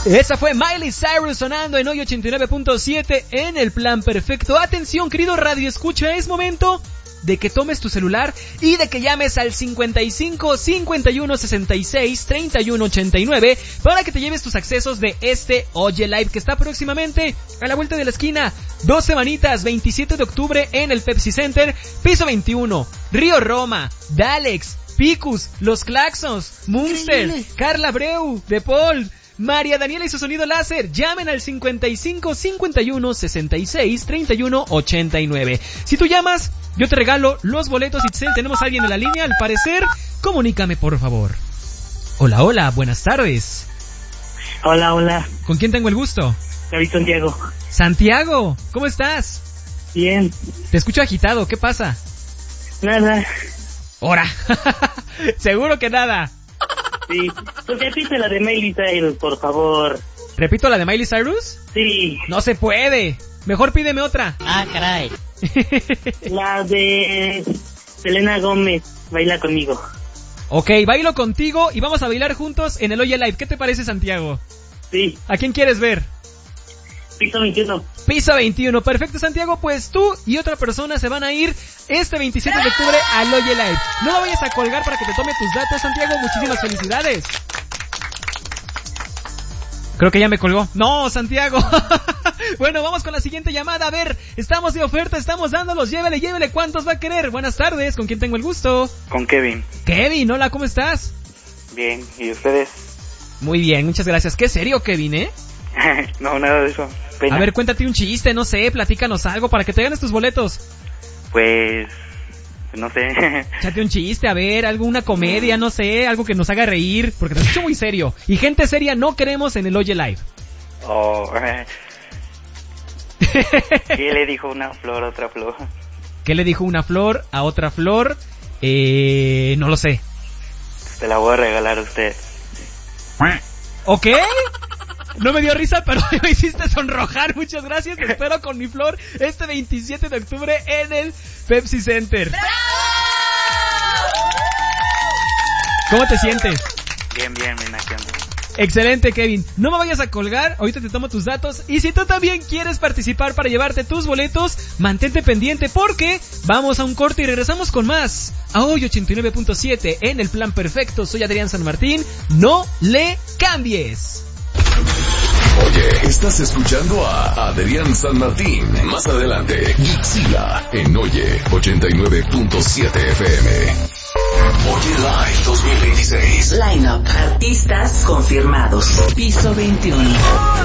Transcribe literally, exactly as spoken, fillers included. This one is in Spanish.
Esa fue Miley Cyrus sonando en hoy ochenta y nueve punto siete en el plan perfecto. Atención, querido radio escucha, es momento de que tomes tu celular y de que llames al cincuenta y cinco, cincuenta y uno, sesenta y seis, treinta y uno, ochenta y nueve para que te lleves tus accesos de este Oye Live que está próximamente a la vuelta de la esquina. Dos semanitas, veintisiete de octubre en el Pepsi Center, piso veintiuno, Río Roma, Dalex, Picus, Los Claxons, Munster, Carla Abreu, De Paul, María Daniela y su sonido láser. Llamen al cincuenta y cinco, cincuenta y uno, sesenta y seis, treinta y uno, ochenta y nueve. Si tú llamas, yo te regalo los boletos. Itzel, tenemos a alguien en la línea, al parecer. Comunícame, por favor. Hola, hola, buenas tardes. Hola, hola. ¿Con quién tengo el gusto? David Santiago. Santiago, ¿cómo estás? Bien. Te escucho agitado, ¿qué pasa? Nada. Ahora. Seguro que nada. Sí, pues repite la de Miley Cyrus, por favor. ¿Repito la de Miley Cyrus? Sí. No se puede. Mejor pídeme otra. Ah, caray. La de Selena Gómez, Baila Conmigo. Ok, bailo contigo y vamos a bailar juntos en el Oye Live. ¿Qué te parece, Santiago? Sí. ¿A quién quieres ver? Piso veintiuno. Piso veintiuno, perfecto, Santiago. Pues tú y otra persona se van a ir este veintisiete de octubre al Oye Live. No me vayas a colgar para que te tome tus datos, Santiago. Muchísimas felicidades. Creo que ya me colgó. No, Santiago. Bueno, vamos con la siguiente llamada. A ver, estamos de oferta, estamos dándolos. Llévele, llévele. ¿Cuántos va a querer? Buenas tardes. ¿Con quién tengo el gusto? Con Kevin. Kevin, hola, ¿cómo estás? Bien, ¿y ustedes? Muy bien, muchas gracias. Qué serio, Kevin, ¿eh? No, nada de eso. Pena. A ver, cuéntate un chiste, no sé, platícanos algo para que te ganes tus boletos. Pues... no sé. Échate un chiste, a ver, alguna comedia, no sé, algo que nos haga reír, porque te escucho muy serio. Y gente seria no queremos en el Oye Live. Oh, eh. ¿Qué le dijo una flor a otra flor? ¿Qué le dijo una flor a otra flor? Eh, no lo sé. Te la voy a regalar a usted. ¿Ok? No me dio risa, pero me hiciste sonrojar. Muchas gracias. Te espero con mi flor este veintisiete de octubre en el Pepsi Center. ¡Bravo! ¿Cómo te sientes? Bien, bien, bien, aquí ando. Excelente, Kevin. No me vayas a colgar, ahorita te tomo tus datos. Y si tú también quieres participar para llevarte tus boletos, mantente pendiente porque vamos a un corte y regresamos con más. A hoy ochenta y nueve punto siete en el plan perfecto. Soy Adrián San Martín. No le cambies. Oye, estás escuchando a Adrián San Martín. Más adelante, Gixila en Oye ochenta y nueve punto siete F M. Oye Live dos mil veintiséis. Line-up. Artistas confirmados. Piso veintiuno.